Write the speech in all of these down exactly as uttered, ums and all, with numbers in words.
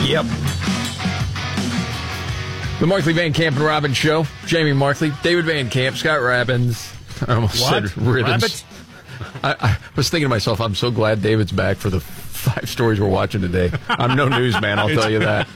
Yep. The Markley, Van Camp, and Robbins Show. Jamie Markley, David Van Camp, Scott Robbins. I almost what? said Ribbons. I, I was thinking to myself, I'm so glad David's back for the five stories we're watching today. I'm no newsman, I'll tell you that.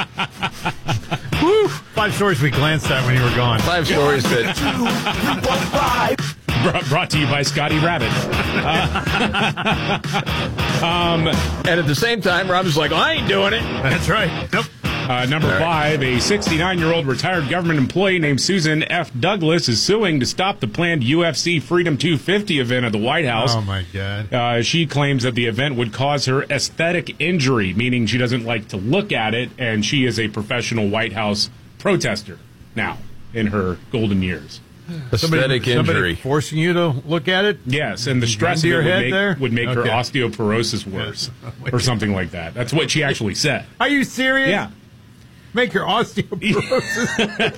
Woo! Five stories we glanced at when you were gone. Five stories that... Brought, brought to you by Scotty Rabbit. Uh, um, and at the same time, Robbins like, I ain't doing it. That's right. Nope. Uh, number right. five, a sixty-nine-year-old retired government employee named Susan F. Douglas is suing to stop the planned U F C Freedom two fifty event at the White House. Oh, my God. Uh, she claims that the event would cause her aesthetic injury, meaning she doesn't like to look at it, and she is a professional White House protester now in her golden years. Aesthetic somebody, injury. Somebody forcing you to look at it? Yes, and the stress of it your would head make, there? would make Okay. her osteoporosis worse, yes. or something like that. That's what she actually said. Are you serious? Yeah. Make your osteoporosis.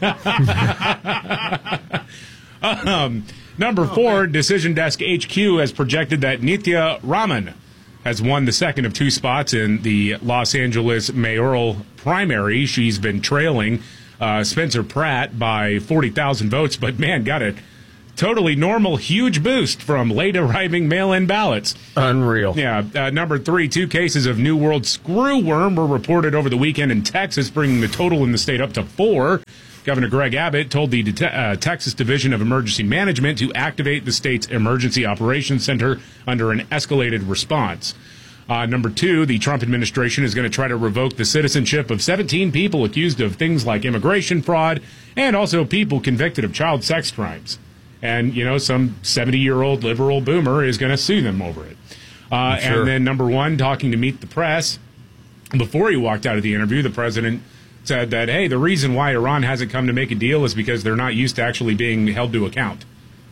um, number four, Decision Desk H Q has projected that Nithya Raman has won the second of two spots in the Los Angeles mayoral primary. She's been trailing uh, Spencer Pratt by forty thousand votes, but man, got a totally normal huge boost from late arriving mail-in ballots. Unreal. Yeah. Uh, number three, two cases of New World screwworm were reported over the weekend in Texas, bringing the total in the state up to four. Governor Greg Abbott told the Det- uh, Texas Division of Emergency Management to activate the state's Emergency Operations Center under an escalated response. Uh, number two, the Trump administration is going to try to revoke the citizenship of seventeen people accused of things like immigration fraud and also people convicted of child sex crimes. And, you know, some seventy-year-old liberal boomer is going to sue them over it. Uh, sure. And then number one, talking to Meet the Press, before he walked out of the interview, the president said that, hey, the reason why Iran hasn't come to make a deal is because they're not used to actually being held to account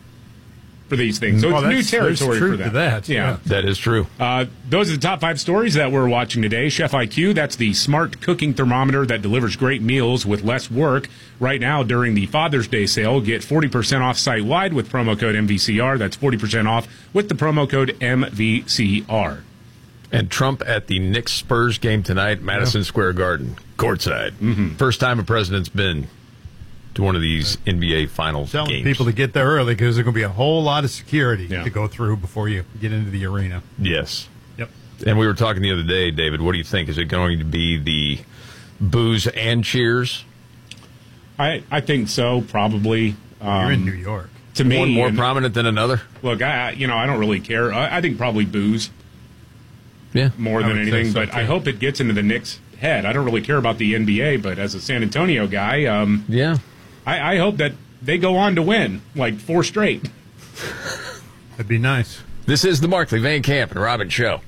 for these things. So well, it's new territory truth for them. To that. Yeah. yeah. That is true. Uh, those are the top five stories that we're watching today. Chef I Q, that's the smart cooking thermometer that delivers great meals with less work. Right now, during the Father's Day sale, get forty percent off site-wide with promo code M V C R. That's forty percent off with the promo code M V C R. And Trump at the Knicks-Spurs game tonight, Madison yeah. Square Garden, courtside. Mm-hmm. First time a president's been to one of these N B A Finals Telling games. people to get there early because there's going to be a whole lot of security yeah. to go through before you get into the arena. Yes. Yep. And we were talking the other day, David, what do you think? Is it going to be the boos and cheers? I, I think so, probably. Um, You're in New York. To me, one more and, prominent than another? Look, I you know I don't really care. I, I think probably booze. Yeah. More I than would anything, say so, but too. I hope it gets into the Knicks' head. I don't really care about the N B A, but as a San Antonio guy, um, Yeah. I, I hope that they go on to win, like four straight. That'd be nice. This is the Markley, Van Camp, and Robbins Show.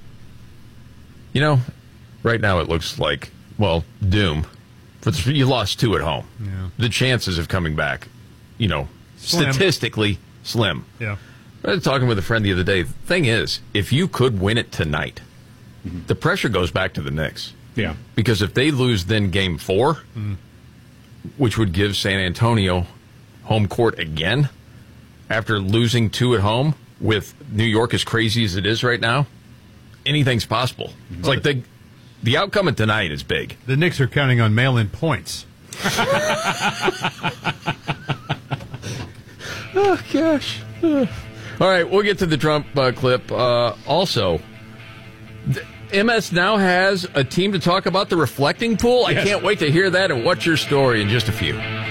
You know, right now it looks like, well, doom. But you lost two at home. Yeah. The chances of coming back, you know, Slim. statistically slim. Yeah. I was talking with a friend the other day. The thing is, if you could win it tonight, mm-hmm. the pressure goes back to the Knicks. Yeah. Because if they lose then game four, mm. which would give San Antonio home court again, after losing two at home with New York as crazy as it is right now, anything's possible. Mm-hmm. It's like the, the outcome of tonight is big. The Knicks are counting on mail-in points. Oh, gosh. Uh. All right, we'll get to the Trump uh, clip. Uh, also, th- M S now has a team to talk about the reflecting pool. I Yes. can't wait to hear that and what's your story in just a few.